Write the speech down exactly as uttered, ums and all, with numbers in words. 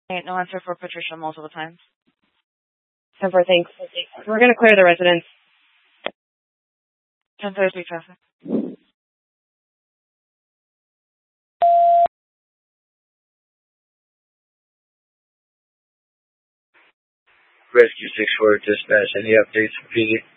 Hey, no answer for Patricia multiple times. ten four, thanks. We're going to clear the residence. ten thirty traffic. Rescue six four dispatch, any updates for P D?